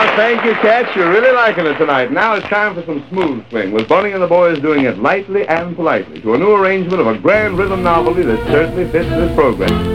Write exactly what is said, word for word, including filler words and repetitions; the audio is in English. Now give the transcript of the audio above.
Well, thank you, Cats. You're really liking it tonight. Now it's time for some smooth swing, with Bunny and the boys doing it lightly and politely to a new arrangement of a grand rhythm novelty that certainly fits this program.